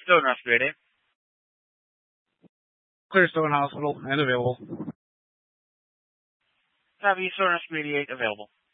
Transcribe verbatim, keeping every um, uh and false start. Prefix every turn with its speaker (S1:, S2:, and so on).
S1: Stone Rescue eighty-eight.
S2: Clearstone Hospital and available.
S1: Copy, Stone Rescue eighty-eight available.